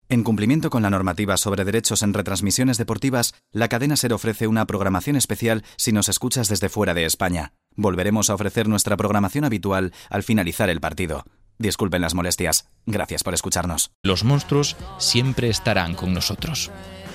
En cumplimiento con la normativa sobre derechos en retransmisiones deportivas, la cadena SER ofrece una programación especial si nos escuchas desde fuera de España. Volveremos a ofrecer nuestra programación habitual al finalizar el partido. Disculpen las molestias. Gracias por escucharnos. Los monstruos siempre estarán con nosotros.